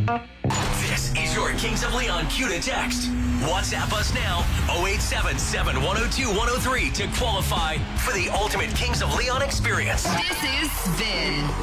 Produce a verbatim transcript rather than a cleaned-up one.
This is your Kings of Leon cue to text. WhatsApp us now, oh eight seven seven, one oh two, one oh three to qualify for the ultimate Kings of Leon experience. This is Spin.